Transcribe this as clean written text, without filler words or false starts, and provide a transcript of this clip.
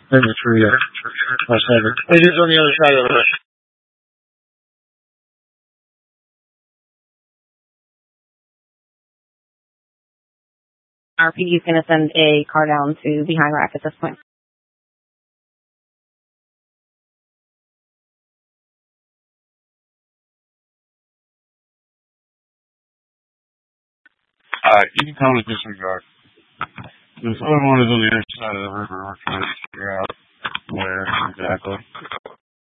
In the tree there. It is on the other side of the bush. RPD is going to send a car down to behind rack at this point. You can totally disregard. This other one is on the other side of the river. We're trying to figure out where exactly.